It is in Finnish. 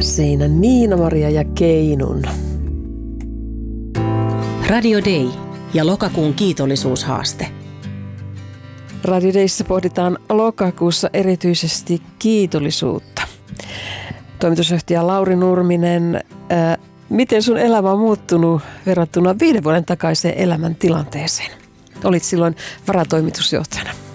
Siinä Niina-Maria ja Keinun. Radio Day ja lokakuun kiitollisuushaaste. Radio Dayssä pohditaan lokakuussa erityisesti kiitollisuutta. Toimitusjohtaja Lauri Nurminen, miten sun elämä on muuttunut verrattuna 5 vuoden takaiseen elämäntilanteeseen? Olit silloin varatoimitusjohtajana.